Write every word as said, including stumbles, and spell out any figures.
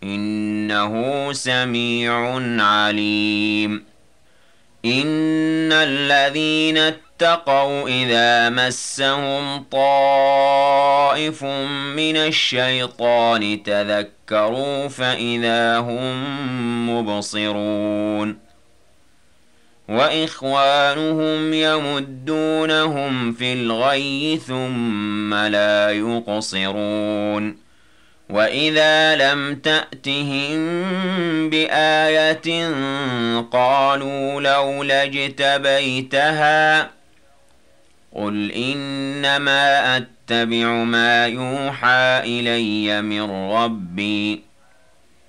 إنه سميع عليم إن الذين اتقوا إذا مسهم طائف من الشيطان تذكروا فإذا هم مبصرون وإخوانهم يمدونهم في الغي ثم لا يقصرون وإذا لم تأتهم بآية قالوا لولا اجتبيتها قل إنما أتبع ما يوحى إلي من ربي